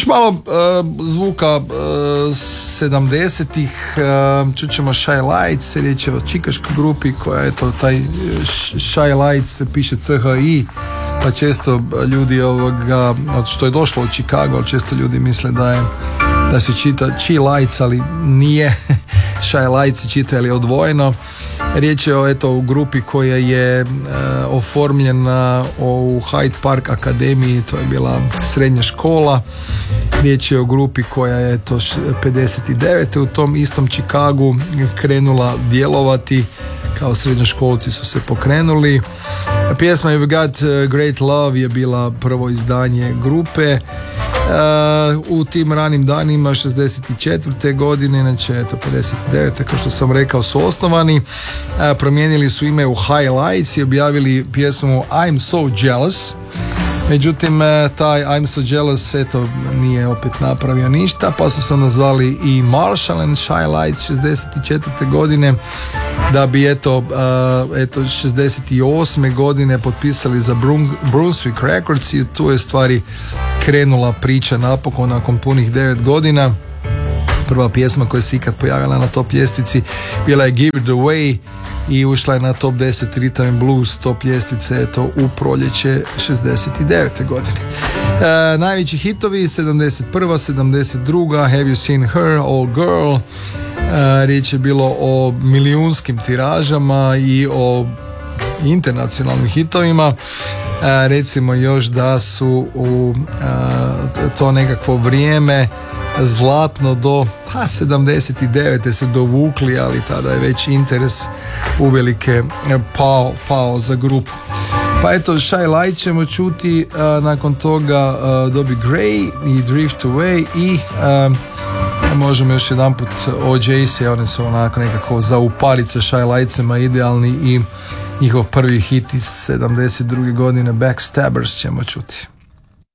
Još malo zvuka 70-ih, čućemo Shy Lights, riječ je o čikaškoj grupi koja je to, taj Shy Lights se piše CHI, pa često ljudi što je došlo od Chicago, često ljudi misle da se čita Chi Lights, ali nije. Shy Lights se čita ali odvojeno. Riječ je o grupi koja je oformljena u Hyde Park akademiji, to je bila srednja škola. Riječ je o grupi koja je 59. u tom istom Chicagu krenula djelovati, kao srednjoškolci su se pokrenuli. Pjesma You've Got Great Love je bila prvo izdanje grupe. U tim ranim danima 64. godine, znači 59. kao što sam rekao su osnovani, promijenili su ime u Highlights i objavili pjesmu I'm So Jealous. Međutim, taj I'm So Jealous nije opet napravio ništa, pa su se nazvali i Marshall and Shy Lights 64. godine, da bi 68. godine potpisali za Brunswick Records i tu je stvari krenula priča napokon nakon punih 9 godina. Prva pjesma koja se ikad pojavila na top ljestvici bila je Give It Away i ušla je na top 10 Rhythm and Blues top ljestvice u proljeće 69. godine. Najveći hitovi 71. 72. Have You Seen Her, All Girl. Riječ je bilo o milijunskim tiražama i o internacionalnim hitovima. Recimo još da su u to nekakvo vrijeme zlatno do 79. se dovukli, ali tada je već interes uvelike pao za grupu. Pa eto, Shy Light ćemo čuti, nakon toga Dobie Gray i Drift Away i možemo još jedan put OJ's, oni su onako nekako za uparit sa Shy Lightsima idealni i njihov prvi hit iz 72. godine Backstabbers ćemo čuti.